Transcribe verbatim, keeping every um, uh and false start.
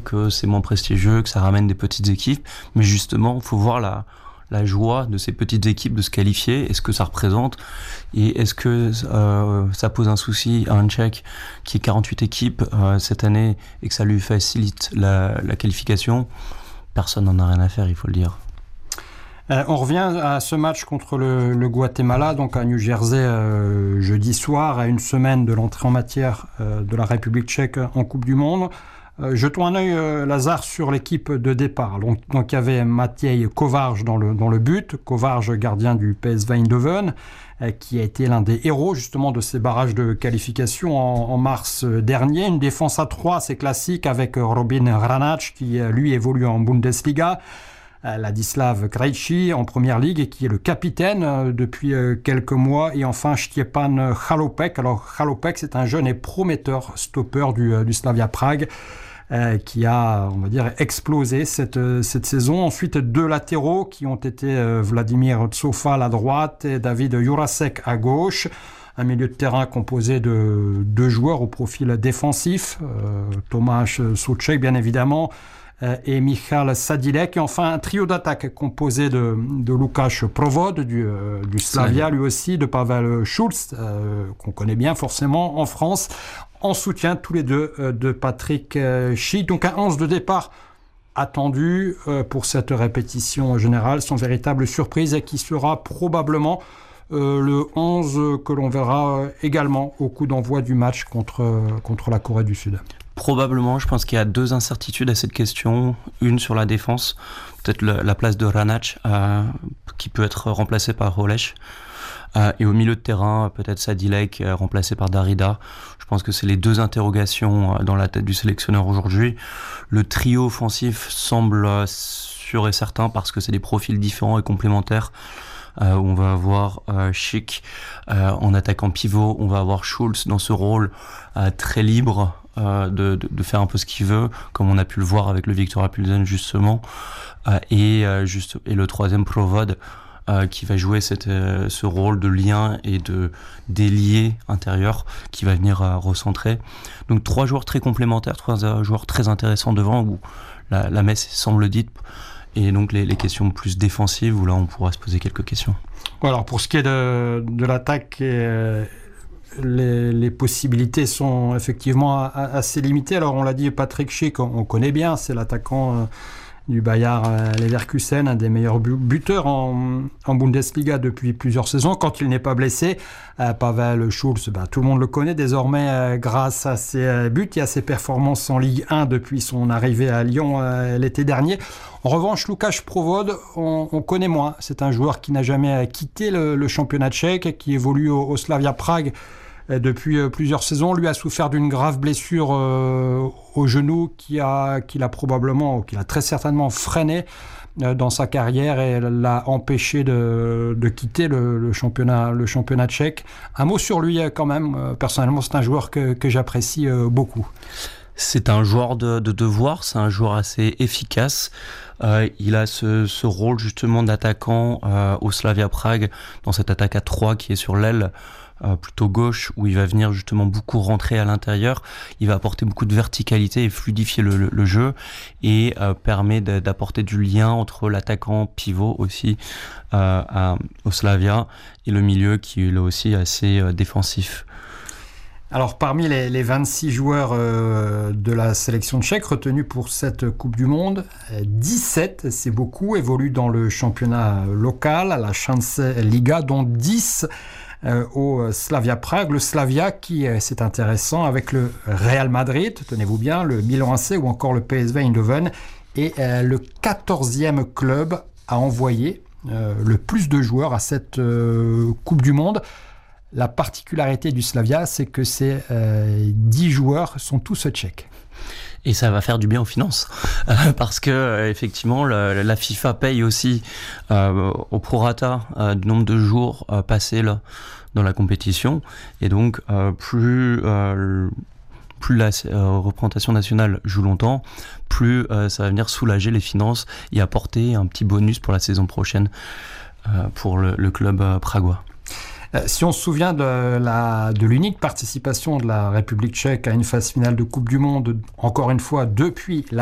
que c'est moins prestigieux, que ça ramène des petites équipes, mais justement, il faut voir la, la joie de ces petites équipes de se qualifier, et ce que ça représente, et est-ce que euh, ça pose un souci à un Tchèque qui est quarante-huit équipes euh, cette année, et que ça lui facilite la, la qualification. Personne n'en a rien à faire, il faut le dire. Euh, on revient à ce match contre le, le Guatemala, donc à New Jersey, euh, jeudi soir, à une semaine de l'entrée en matière euh, de la République tchèque en Coupe du Monde. Euh, jetons un œil, euh, Lazare, sur l'équipe de départ. Donc, donc il y avait Matej Kovář dans le, dans le but, Kovář, gardien du P S V Eindhoven, euh, qui a été l'un des héros justement de ces barrages de qualification en, en mars dernier. Une défense à trois, c'est classique, avec Robin Hranac, qui lui évolue en Bundesliga. Ladislav Krejci en première ligue et qui est le capitaine euh, depuis euh, quelques mois, et enfin Stjepan Chalopek. Alors Chalopek, c'est un jeune et prometteur stopper du, euh, du Slavia Prague euh, qui a, on va dire, explosé cette, euh, cette saison. Ensuite, deux latéraux qui ont été euh, Vladimir Tsofal à droite et David Jurasek à gauche. Un milieu de terrain composé de deux joueurs au profil défensif, euh, Tomáš Souček bien évidemment, et Michal Sadilek, et enfin un trio d'attaque composé de, de Lukáš Provod du, euh, du Slavia, lui aussi, de Pavel Schulz, euh, qu'on connaît bien forcément en France, en soutien tous les deux euh, de Patrick euh, Schick. Donc un onze de départ attendu euh, pour cette répétition générale, sans véritable surprise, et qui sera probablement euh, le onze que l'on verra euh, également au coup d'envoi du match contre, euh, contre la Corée du Sud. Probablement, je pense qu'il y a deux incertitudes à cette question. Une sur la défense, peut-être le, la place de Hranac, euh, qui peut être remplacé par Holeš. Euh, et au milieu de terrain, peut-être Sadilek, euh, remplacé par Darida. Je pense que c'est les deux interrogations euh, dans la tête du sélectionneur aujourd'hui. Le trio offensif semble euh, sûr et certain parce que c'est des profils différents et complémentaires. Euh, où on va avoir euh, Schick euh, en attaquant pivot, on va avoir Schulz dans ce rôle euh, très libre euh, de, de, de faire un peu ce qu'il veut, comme on a pu le voir avec le Viktoria Plzen justement, euh, et, euh, juste, et le troisième Provod euh, qui va jouer cette, euh, ce rôle de lien et de d'ailier intérieur qui va venir euh, recentrer. Donc trois joueurs très complémentaires, trois euh, joueurs très intéressants devant, où la, la messe semble dite. Et donc les, les questions plus défensives, où là on pourra se poser quelques questions. Alors pour ce qui est de, de l'attaque, euh, les, les possibilités sont effectivement a, a, assez limitées. Alors on l'a dit, Patrick Schick, on, on connaît bien, c'est l'attaquant euh, du Bayer euh, Leverkusen, un des meilleurs bu- buteurs en, en Bundesliga depuis plusieurs saisons, quand il n'est pas blessé. Euh, Pavel Schulz, ben, tout le monde le connaît désormais euh, grâce à ses euh, buts et à ses performances en Ligue un depuis son arrivée à Lyon euh, l'été dernier. En revanche, Lukáš Provod, on, on connaît moins. C'est un joueur qui n'a jamais quitté le, le championnat tchèque, qui évolue au, au Slavia Prague euh, depuis euh, plusieurs saisons. Lui a souffert d'une grave blessure euh, au genou qui a, qui l'a probablement, qui l'a très certainement freiné euh, dans sa carrière et l'a empêché de, de quitter le, le, championnat, le championnat tchèque. Un mot sur lui quand même. Euh, personnellement, c'est un joueur que, que j'apprécie euh, beaucoup. C'est un joueur de, de devoir, c'est un joueur assez efficace. Euh, il a ce, ce rôle justement d'attaquant euh, au Slavia Prague, dans cette attaque à trois qui est sur l'aile euh, plutôt gauche, où il va venir justement beaucoup rentrer à l'intérieur. Il va apporter beaucoup de verticalité et fluidifier le, le, le jeu, et euh, permet de, d'apporter du lien entre l'attaquant pivot aussi euh, à, au Slavia et le milieu qui est là aussi assez euh, défensif. Alors, parmi les, les vingt-six joueurs euh, de la sélection tchèque retenus pour cette Coupe du Monde, dix-sept, c'est beaucoup, évoluent dans le championnat local, à la Chance Liga, dont dix euh, au Slavia Prague. Le Slavia qui, euh, c'est intéressant, avec le Real Madrid, tenez-vous bien, le Milan A C ou encore le P S V Eindhoven, est euh, le quatorzième club à envoyer euh, le plus de joueurs à cette euh, Coupe du Monde. La particularité du Slavia, c'est que ces euh, dix joueurs sont tous tchèques. Et ça va faire du bien aux finances, euh, parce que euh, effectivement, la, la FIFA paye aussi euh, au prorata euh, du nombre de jours euh, passés là, dans la compétition, et donc euh, plus euh, plus la euh, représentation nationale joue longtemps, plus euh, ça va venir soulager les finances et apporter un petit bonus pour la saison prochaine euh, pour le, le club euh, pragois. Si on se souvient de, la, de l'unique participation de la République tchèque à une phase finale de Coupe du Monde, encore une fois, depuis la